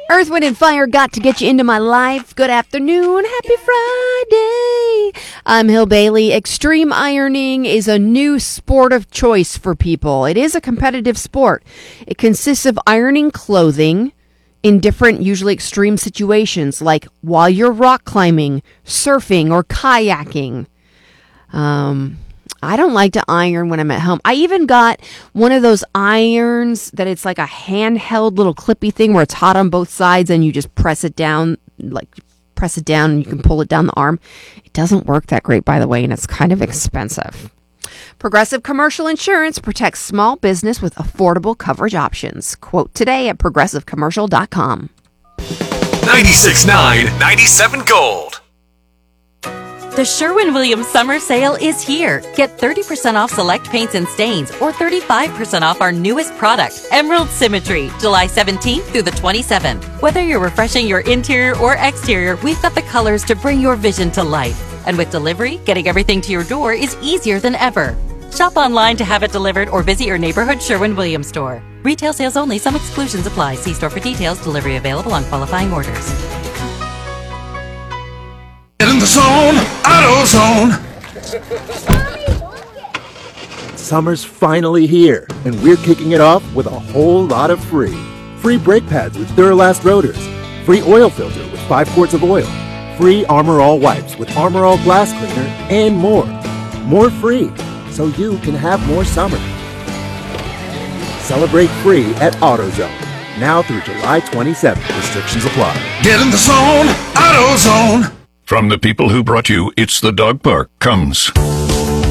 Earth, Wind, and Fire got to get you into my life. Good afternoon. Happy Friday. I'm Hill Bailey. Extreme ironing is a new sport of choice for people. It is a competitive sport. It consists of ironing clothing in different, usually extreme situations, like while you're rock climbing, surfing, or kayaking. I don't like to iron when I'm at home. I even got one of those irons that it's like a handheld little clippy thing where it's hot on both sides and you just press it down and you can pull it down the arm. It doesn't work that great, by the way, and it's kind of expensive. Progressive Commercial Insurance protects small business with affordable coverage options. Quote today at progressivecommercial.com. 96.9, 97 Gold. The Sherwin-Williams Summer Sale is here. Get 30% off select paints and stains or 35% off our newest product, Emerald Symmetry, July 17th through the 27th. Whether you're refreshing your interior or exterior, we've got the colors to bring your vision to life. And with delivery, getting everything to your door is easier than ever. Shop online to have it delivered or visit your neighborhood Sherwin-Williams store. Retail sales only. Some exclusions apply. See store for details. Delivery available on qualifying orders. Get in the zone, AutoZone. Summer's finally here, and we're kicking it off with a whole lot of free. Free brake pads with Duralast rotors. Free oil filter with 5 quarts of oil. Free Armor All wipes with Armor All glass cleaner, and more. More free, so you can have more summer. Celebrate free at AutoZone. Now through July 27th. Restrictions apply. Get in the zone, AutoZone. From the people who brought you It's the Dog Park comes